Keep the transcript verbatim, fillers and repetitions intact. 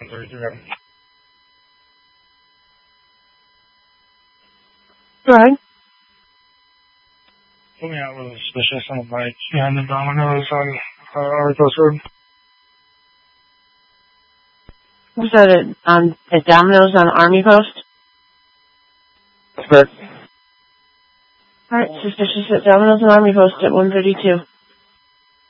Right. Put me out with a suspicious on the bike behind the Domino's on uh, Arcos Road. Was that at, on, at Domino's on Army Post? But Alright, suspicious at Domino's on Army Post at one thirty-two.